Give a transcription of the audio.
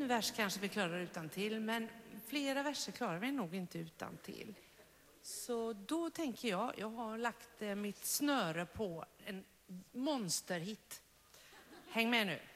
En vers kanske vi klarar utan till, men flera verser klarar vi nog inte utan till. Så då tänker jag har lagt mitt snöre på en monsterhit. Häng med nu.